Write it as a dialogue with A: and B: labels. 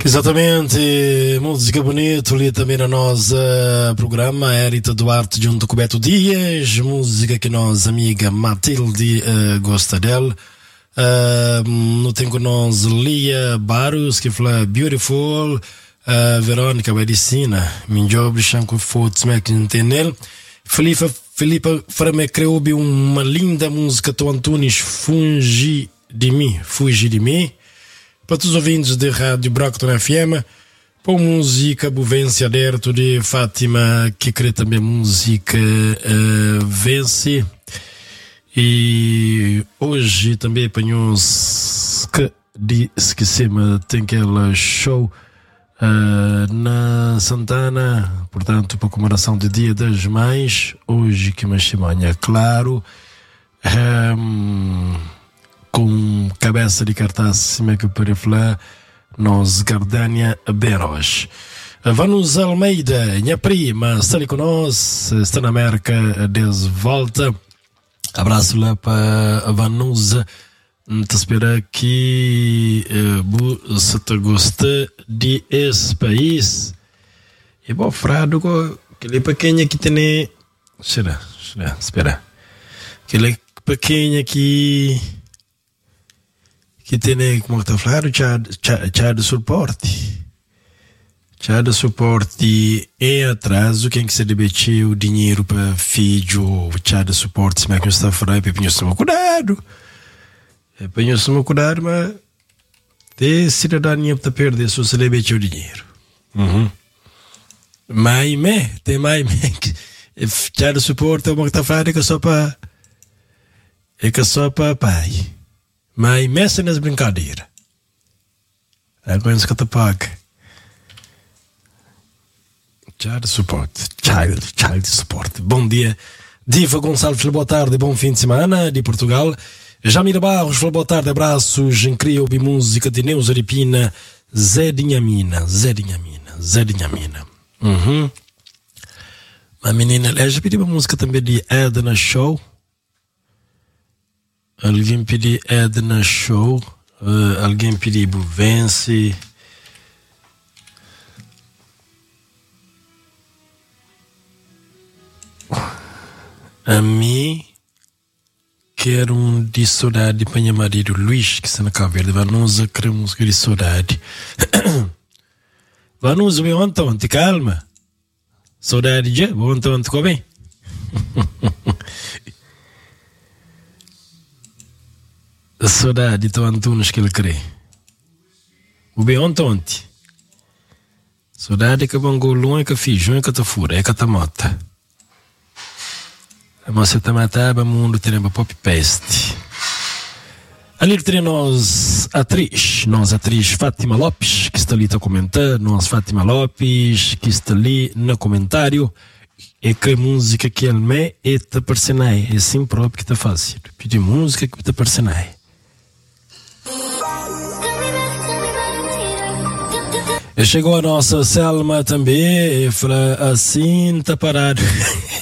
A: Exatamente, música bonita ali também na nossa programa, Érita Duarte junto com Beto Dias, música que nossa amiga Matilde gosta dela. Não tem com nós Lia Barros, que fala Beautiful, Verônica Medicina, Minjob, Shanko Fotos, que não tem nele. Filipa Frame criou uma linda música, Tom Antunes, Fugi de mim. Para todos os ouvintes de Rádio Brockton FM, para música Buvência Aderto de Fátima, que crê também música Vence. E hoje também apanhou-se que esqueci-me, tem aquele show na Santana, portanto, para comemoração do Dia das Mães, hoje que mais semana, claro. Com cabeça de cartaz, como é que eu poderia falar, nós Gardania Beros. Vanusa Almeida, minha prima, está ali conosco, está na América, desde volta. Abraço lá para a Vanusa. Te espero que você te goste de esse país. E bom, frado, aquele pequeno que tem. Espera. Aquele pequeno que tem, como está falando, c'ha de suporte. C'ha de suporte e atraso, quem que se debete o dinheiro para filho, c'ha de suporte, como é que está a falar, para tomar cuidado. Para tomar cuidado, mas tem cidadania para perder se você debete o dinheiro. Mas, tem mais, c'ha de suporte, como está a falar, é que só para pai. Mas mexe nas brincadeiras. É coisa que te paga. Child support. Bom dia. Diva Gonçalves, boa tarde, bom fim de semana de Portugal. Jamira Barros, boa tarde, abraços. Incrível ouvir música de Neuza Aripina. Zé Dinhamina. Uma menina, eu já pedi uma música também de Edna Show. Alguém pediu Edna Show, alguém pediu Buvence. A mim, quero um de saudade para meu marido Luís, que está na Cabo Verde. Vanusa, quero música de saudade. Vanusa, me ontem, calma. Saudade já, ontem, ficou bem? Saudade de Antunes que ele crê. O bem ontem. Saudade que bangolão é que fijo, é que te fura, é que te mata. A moça te matava, o mundo tem uma pop peste. Ali tem nós atriz Fátima Lopes, que está ali a comentar, nós Fátima Lopes, que está ali no comentário. É que a música que ele me é te parcenai, é assim próprio que te faz. Pedir música que te parcenai. Chegou a nossa Selma também, e fala assim, tá parado.